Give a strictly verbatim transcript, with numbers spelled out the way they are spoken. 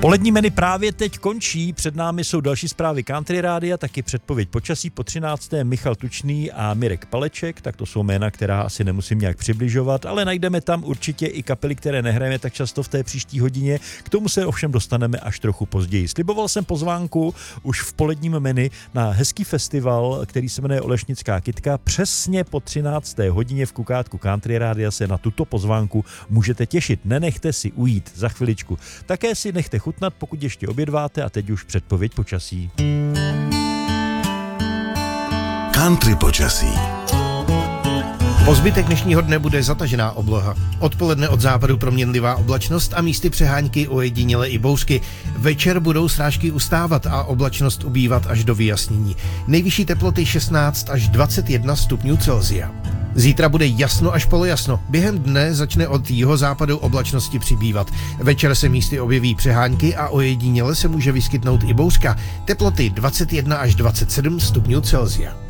Polední menu právě teď končí, před námi jsou další zprávy Country Rádia, taky předpověď počasí po třinácté Michal Tučný a Mirek Paleček, tak to jsou jména, která asi nemusím nějak přibližovat, ale najdeme tam určitě i kapely, které nehrajeme tak často v té příští hodině, k tomu se ovšem dostaneme až trochu později. Sliboval jsem pozvánku už v poledním menu na hezký festival, který se jmenuje Olešnická kytka. Přesně po třinácté hodině v Kukátku Country Rádia se na tuto pozvánku můžete těšit. Nenechte si ujít za chviličku. Také si nechte chutnat, pokud ještě obědváte, a teď už předpověď počasí. Country počasí. Po zbytek dnešního dne bude zatažená obloha. Odpoledne od západu proměnlivá oblačnost a místy přehánky, ojediněle i bouřky. Večer budou srážky ustávat a oblačnost ubývat až do vyjasnění. Nejvyšší teploty šestnáct až dvacet jedna stupňů Celsia. Zítra bude jasno až polojasno. Během dne začne od jihozápadu oblačnosti přibývat. Večer se místy objeví přehánky a ojediněle se může vyskytnout i bouřka. Teploty dvacet jedna až dvacet sedm stupňů Celsia.